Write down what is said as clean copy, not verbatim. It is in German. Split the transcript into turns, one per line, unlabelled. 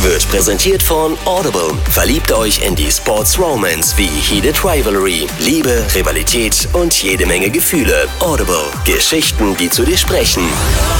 wird präsentiert von Audible. Verliebt euch in die Sports Romance wie Heated Rivalry, Liebe, Rivalität und jede Menge Gefühle. Audible. Geschichten, die zu dir sprechen.